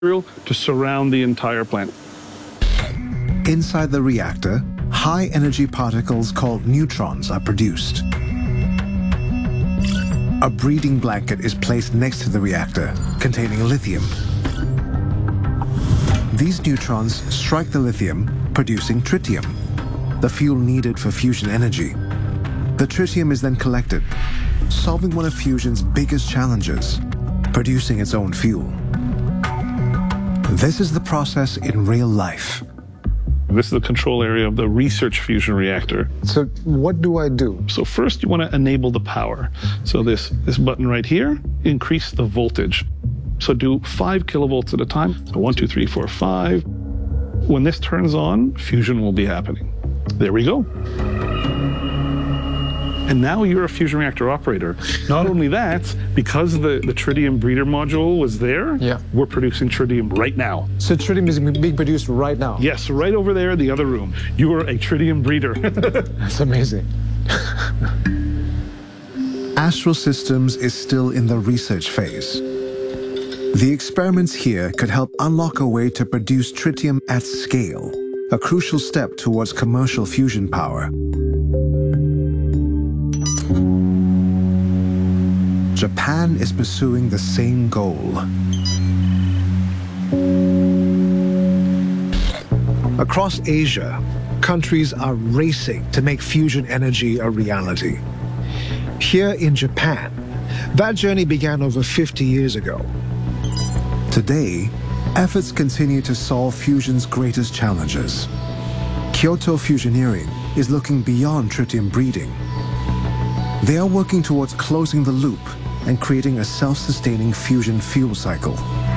to surround the entire plant. Inside the reactor, high-energy particles called neutrons are produced. A breeding blanket is placed next to the reactor, containing lithium. These neutrons strike the lithium, producing tritium, the fuel needed for fusion energy. The tritium is then collected, solving one of fusion's biggest challenges, producing its own fuel. This is the process in real life. This is the control area of the research fusion reactor. So what do I do? So first you want to enable the power. So this button right here, increase the voltage. So do 5 kilovolts at a time. So 1, 2, 3, 4, 5. When this turns on, fusion will be happening. There we go. And now you're a fusion reactor operator. Not only that, because the tritium breeder module was there, we're producing tritium right now. So tritium is being produced right now? Yes, right over there in the other room. You are a tritium breeder. That's amazing. Astral Systems is still in the research phase. The experiments here could help unlock a way to produce tritium at scale, a crucial step towards commercial fusion power. Japan is pursuing the same goal. Across Asia, countries are racing to make fusion energy a reality. Here in Japan, that journey began over 50 years ago. Today, efforts continue to solve fusion's greatest challenges. Kyoto Fusioneering is looking beyond tritium breeding. They are working towards closing the loop and creating a self-sustaining fusion fuel cycle.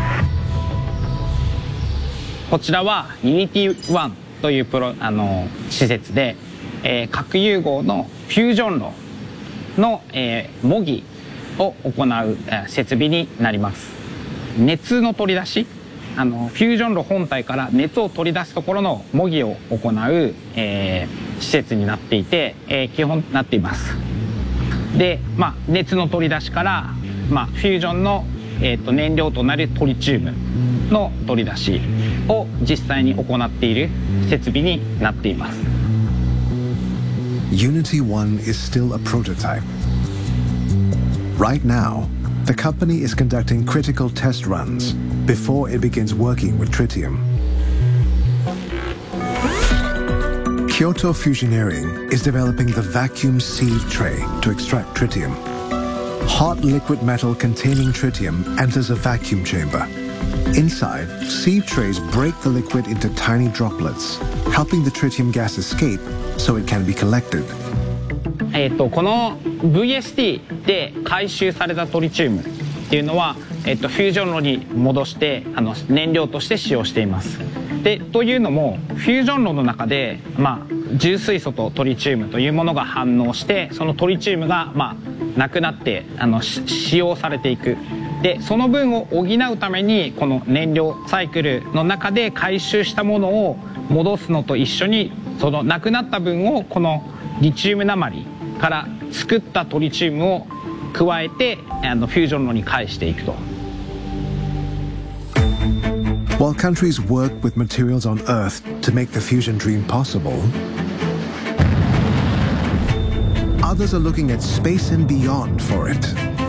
こちらは Unity-1 という施設で、核融合のフュージョン炉の、模擬を行う、設備になります。熱の取り出し、フュージョン炉本体から熱を取り出すところの模擬を行う、施設になっていて、基本なっています。で、熱の取り出しから、フュージョンの、燃料となるトリチウムの取り出しを実際に行っている設備になっています。 Unity-1 is still a prototype. Right now, the company is conducting critical test runs before it begins working with tritium. Kyoto Fusioneering is developing the vacuum sieve tray to extract tritium. Hot liquid metal containing tritium enters a vacuum chamber. Inside, sieve trays break the liquid into tiny droplets, helping the tritium gas escape so it can be collected. この VST で回収されたトリチウムっていうのは、フュージョン炉に戻して燃料として使用しています。でというのもフュージョン炉の中で、重水素とトリチウムというものが反応してそのトリチウムが、なくなって使用されていく。でその分を補うためにこの燃料サイクルの中で回収したものを戻すのと一緒にそのなくなった分をこのリチウム鉛から作ったトリチウムを加えてフュージョン炉に返していくと。 While countries work with materials on Earth to make the fusion dream possible, others are looking at space and beyond for it.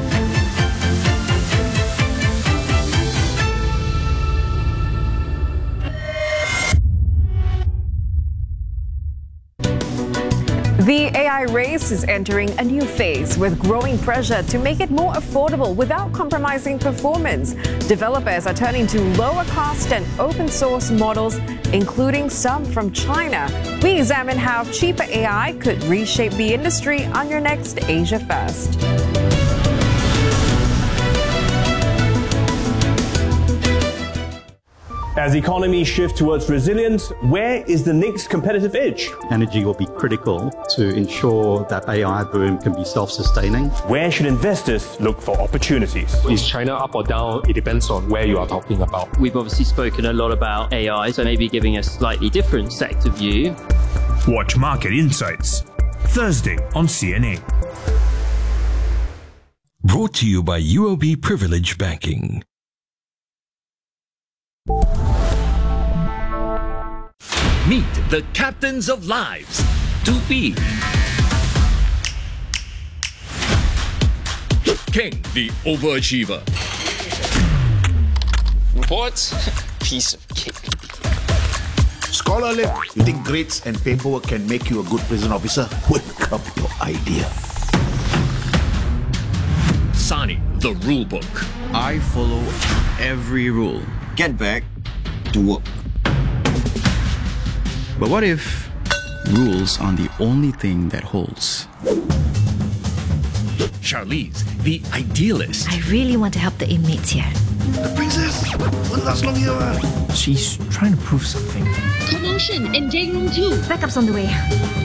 The AI race is entering a new phase with growing pressure to make it more affordable without compromising performance. Developers are turning to lower cost and open source models, including some from China. We examine how cheaper AI could reshape the industry on your next Asia First. As economies shift towards resilience, where is the next competitive edge? Energy will be critical to ensure that AI boom can be self-sustaining. Where should investors look for opportunities? Is China up or down? It depends on where you are talking about. We've obviously spoken a lot about AI, so maybe giving a slightly different sector view. Watch Market Insights, Thursday on CNA. Brought to you by UOB Privilege Banking. Meet the captains of lives. 2B. King, the overachiever. What? Piece of cake. Scholarly, you think grades and paperwork can make you a good prison officer? Whip up your idea. Sani, the rule book. I follow every rule. Get back to work. But what if rules aren't the only thing that holds? Charlize, the idealist. I really want to help the inmates here. The princess? What last long here? She's trying to prove something. Commotion in J room 2. Backup's on the way.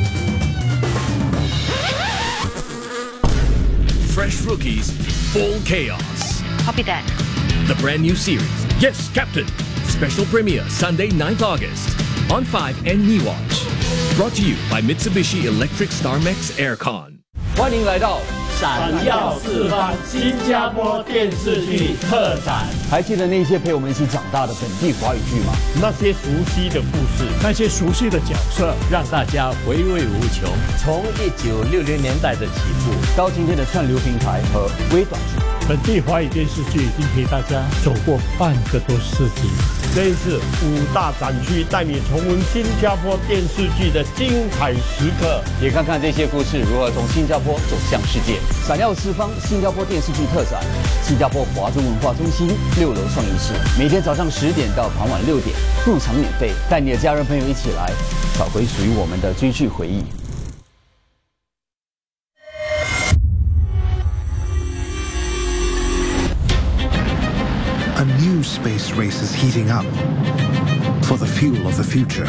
Fresh rookies, full chaos. Copy that. The brand new series, Yes, Captain. Special premiere Sunday, 9th August on 5 and MeWatch. Brought to you by Mitsubishi Electric StarMax Aircon. 欢迎来到闪耀四方新加坡电视剧特展。还记得那些陪我们一起长大的本地华语剧吗？那些熟悉的故事，那些熟悉的角色，让大家回味无穷。从1960年代的起步，到今天的串流平台和微短剧，本地华语电视剧已经陪大家走过半个多世纪。这一次5大展区带你重温新加坡电视剧的精彩时刻，也看看这些故事如何从新加坡走向世界。闪耀四方新加坡电视剧特展，新加坡华中文化中心6楼创意室，每天早上10点到傍晚6点，入场免费，带你的家人朋友一起来找回属于我们的追剧回忆。 A new space race is heating up for the fuel of the future.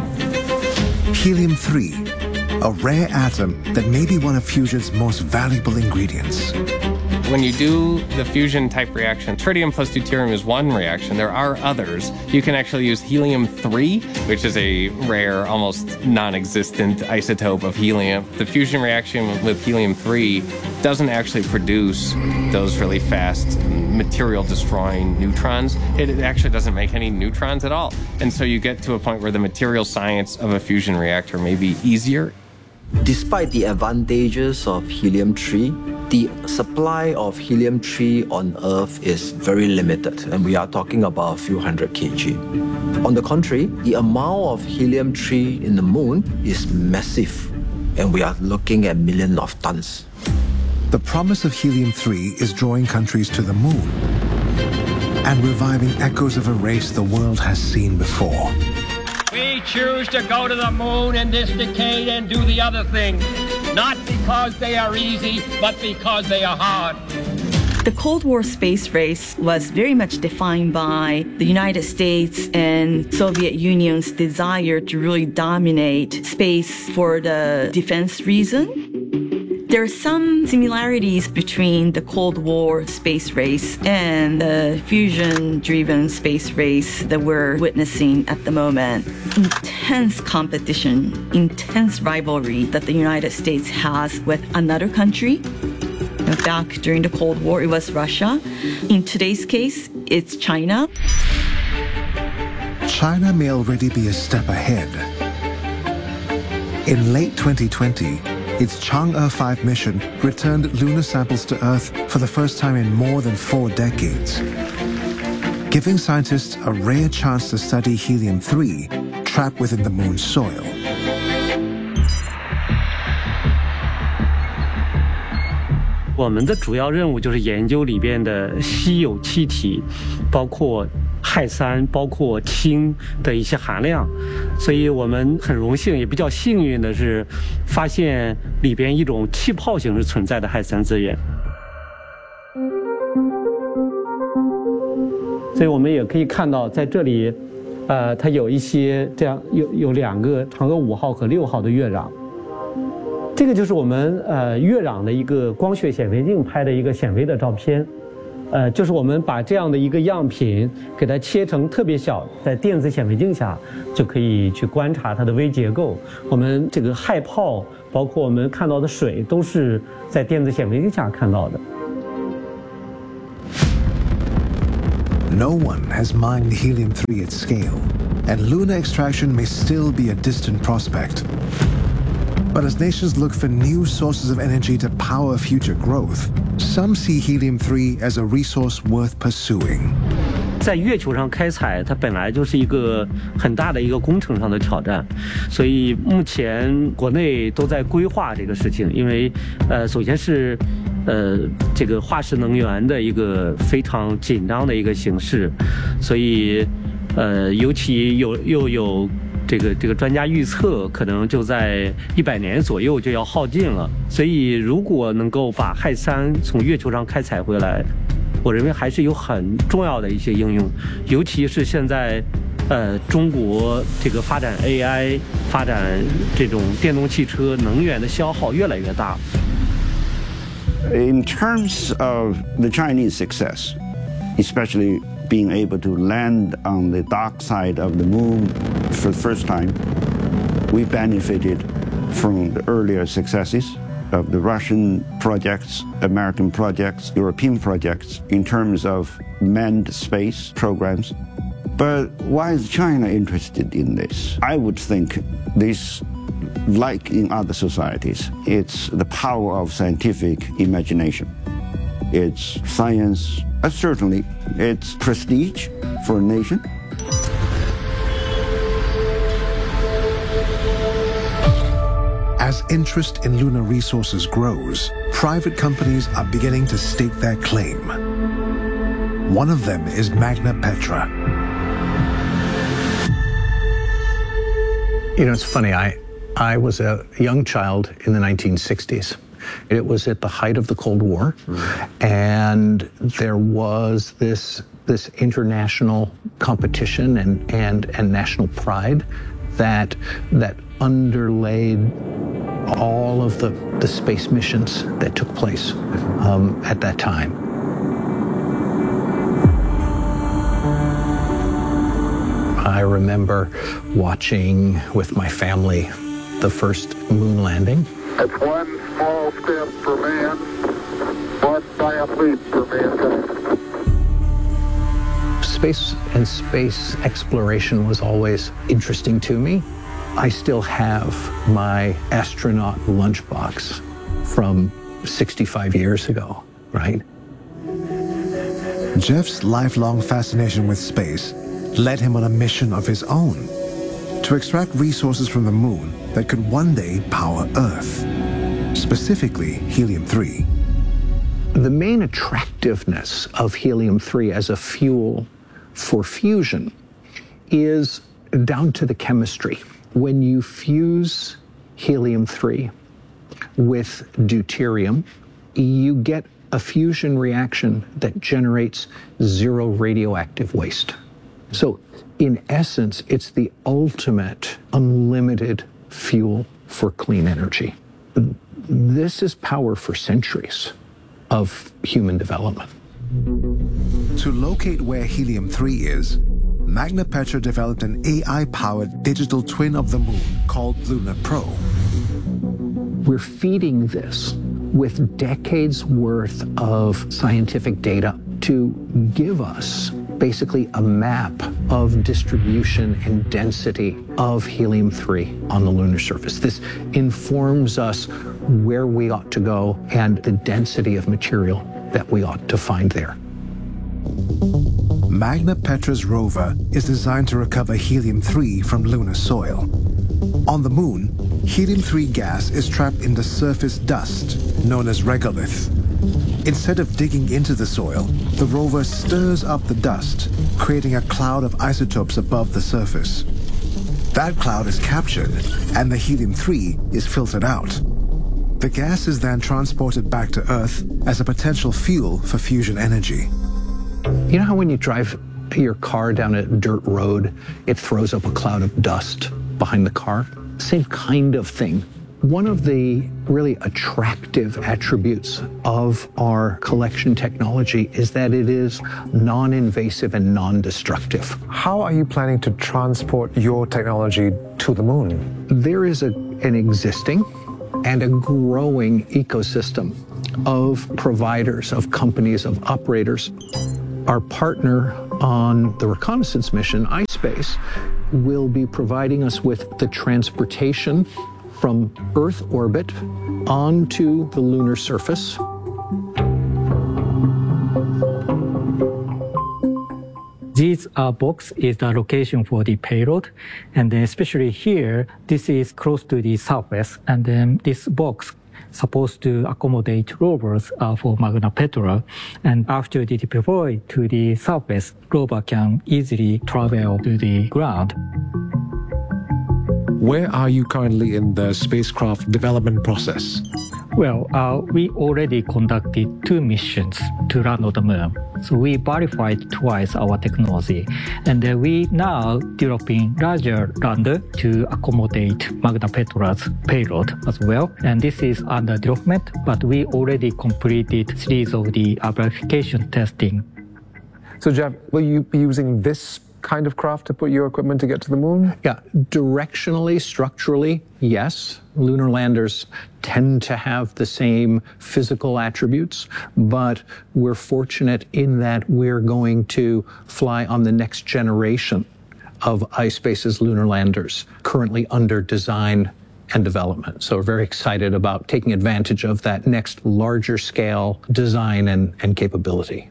Helium-3, a rare atom that may be one of fusion's most valuable ingredients. When you do the fusion type reaction, tritium plus deuterium is one reaction. There are others. You can actually use helium-3, which is a rare, almost non-existent isotope of helium. The fusion reaction with helium-3 doesn't actually produce those really fast material-destroying neutrons. It actually doesn't make any neutrons at all. And so you get to a point where the material science of a fusion reactor may be easier. Despite the advantages of helium-3, the supply of helium-3 on Earth is very limited, and we are talking about a few hundred kg. On the contrary, the amount of helium-3 in the moon is massive, and we are looking at millions of tons. The promise of helium-3 is drawing countries to the moon and reviving echoes of a race the world has seen before. We choose to go to the moon in this decade and do the other thing, not because they are easy, but because they are hard. The Cold War space race was very much defined by the United States and Soviet Union's desire to really dominate space for the defense reason. There are some similarities between the Cold War space race and the fusion-driven space race that we're witnessing at the moment. Intense competition, intense rivalry that the United States has with another country. Back during the Cold War, it was Russia. In today's case, it's China. China may already be a step ahead. In late 2020, its Chang'e 5 mission returned lunar samples to Earth for the first time in more than 4 decades, giving scientists a rare chance to study helium-3 trapped within the moon's soil. 我们的主要任务就是研究里边的稀有气体，包括氦三、包括氢的一些含量，所以我们很荣幸，也比较幸运的是，发现里边一种气泡形式存在的氦三资源。所以我们也可以看到，在这里，它有一些这样有2个嫦娥5号和6号的月壤。这个就是我们月壤的一个光学显微镜拍的一个显微的照片，就是我们把这样的一个样品给它切成特别小，在电子显微镜下就可以去观察它的微结构。我们这个氦泡，包括我们看到的水，都是在电子显微镜下看到的。 No one has mined helium-3 at scale, and lunar extraction may still be a distant prospect. But as nations look for new sources of energy to power future growth, some see helium-3 as a resource worth pursuing. 在月球上开采，它本来就是一个很大的一个工程上的挑战，所以目前国内都在规划这个事情。因为，首先是，这个化石能源的一个非常紧张的一个形势，所以，尤其又有这个专家预测，可能就在100年左右就要耗尽了。所以，如果能够把氦3从月球上开采回来，我认为还是有很重要的一些应用，尤其是现在，中国这个发展 AI、发展这种电动汽车，能源的消耗越来越大。 In terms of the Chinese success, especially being able to land on the dark side of the moon for the first time, we benefited from the earlier successes of the Russian projects, American projects, European projects in terms of manned space programs. But why is China interested in this? I would think this, like in other societies, it's the power of scientific imagination. It's science, certainly it's prestige for a nation. As interest in lunar resources grows, private companies are beginning to stake their claim. One of them is Magna Petra. You know, it's funny, I was a young child in the 1960s. It was at the height of the Cold War, and there was this international competition and national pride that underlaid all of the space missions that took place at that time. I remember watching with my family the first moon landing. It's one small step for man, one giant leap for mankind. Space and space exploration was always interesting to me. I still have my astronaut lunchbox from 65 years ago, right? Jeff's lifelong fascination with space led him on a mission of his own to extract resources from the moon that could one day power Earth, specifically helium-3. The main attractiveness of helium-3 as a fuel for fusion is down to the chemistry. When you fuse helium-3 with deuterium, you get a fusion reaction that generates zero radioactive waste. So, in essence, it's the ultimate unlimited fuel for clean energy. This is power for centuries of human development. To locate where helium-3 is, Magna Petra developed an AI-powered digital twin of the moon called Luna Pro. We're feeding this with decades worth of scientific data to give us basically a map of distribution and density of helium-3 on the lunar surface. This informs us where we ought to go and the density of material that we ought to find there. Magna Petra's rover is designed to recover helium-3 from lunar soil. On the moon, helium-3 gas is trapped in the surface dust, known as regolith. Instead of digging into the soil, the rover stirs up the dust, creating a cloud of isotopes above the surface. That cloud is captured, and the helium-3 is filtered out. The gas is then transported back to Earth as a potential fuel for fusion energy. You know how when you drive your car down a dirt road, it throws up a cloud of dust behind the car? Same kind of thing. One of the really attractive attributes of our collection technology is that it is non-invasive and non-destructive. How are you planning to transport your technology to the moon? There is an existing and a growing ecosystem of providers, of companies, of operators. Our partner on the reconnaissance mission, iSpace will be providing us with the transportation from Earth orbit onto the lunar surface. This box is the location for the payload, and then especially here, this is close to the surface, and then this box supposed to accommodate rovers for Magna Petrel, and after they deploy to the surface, rover can easily travel to the ground. Where are you currently in the spacecraft development process? Well, we already conducted 2 missions to land on the moon. So we verified twice our technology. And we now developing larger lander to accommodate Magna Petrel's payload as well. And this is under development, but we already completed series of the verification testing. So Jeff, will you be using this kind of craft to put your equipment to get to the moon? Yeah, directionally, structurally, yes. Lunar landers tend to have the same physical attributes, but we're fortunate in that we're going to fly on the next generation of iSpace's lunar landers, currently under design and development. So we're very excited about taking advantage of that next larger scale design and capability.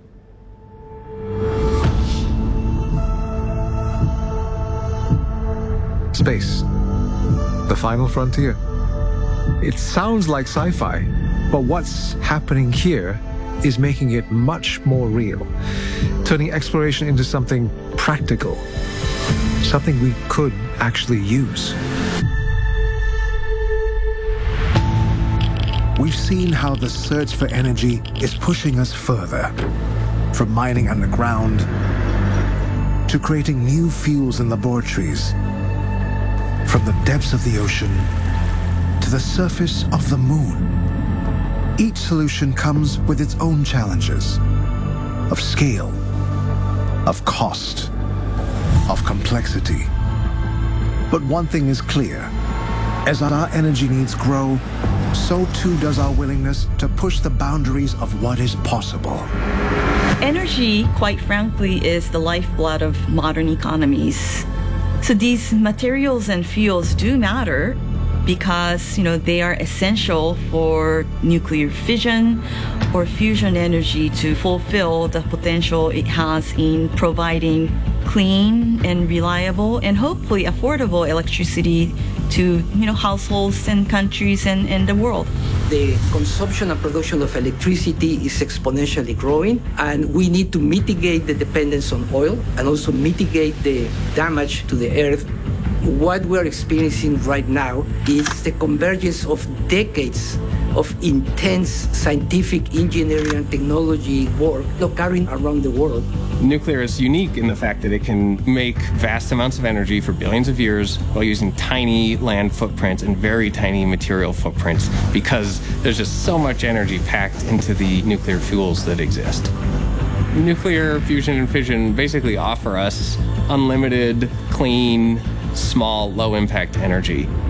Space, the final frontier. It sounds like sci-fi, but what's happening here is making it much more real, turning exploration into something practical, something we could actually use. We've seen how the search for energy is pushing us further, from mining underground to creating new fuels in laboratories, from the depths of the ocean to the surface of the moon. Each solution comes with its own challenges of scale, of cost, of complexity. But one thing is clear: as our energy needs grow, so too does our willingness to push the boundaries of what is possible. Energy, quite frankly, is the lifeblood of modern economies. So these materials and fuels do matter because, they are essential for nuclear fission or fusion energy to fulfill the potential it has in providing clean and reliable and hopefully affordable electricity to, households and countries and the world. The consumption and production of electricity is exponentially growing, and we need to mitigate the dependence on oil and also mitigate the damage to the earth. What we're experiencing right now is the convergence of decades of intense scientific engineering and technology work occurring around the world. Nuclear is unique in the fact that it can make vast amounts of energy for billions of years while using tiny land footprints and very tiny material footprints, because there's just so much energy packed into the nuclear fuels that exist. Nuclear fusion and fission basically offer us unlimited, clean, small, low-impact energy.